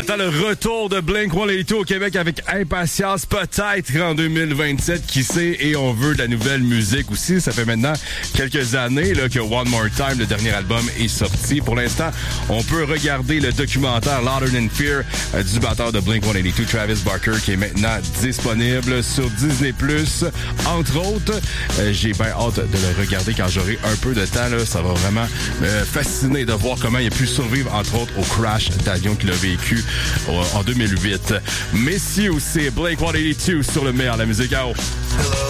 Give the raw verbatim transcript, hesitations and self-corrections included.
attend le retour de Blink cent quatre-vingt-deux au Québec avec impatience, peut-être en deux mille vingt-sept, qui sait, et on veut de la nouvelle musique aussi. Ça fait maintenant quelques années là, que One More Time, le dernier album, est sorti. Pour l'instant, on peut regarder le documentaire Louder Than Fear euh, du batteur de Blink cent quatre-vingt-deux, Travis Barker, qui est maintenant disponible sur Disney plus, entre autres. Euh, j'ai bien hâte de le regarder quand j'aurai un peu de temps. Là. Ça va vraiment me fasciner de voir comment il a pu survivre, entre autres, au crash d'avion qu'il a vécu en deux mille huit. Mais si aussi, Blink cent quatre-vingt-deux sur le meilleur de la musique. Oh.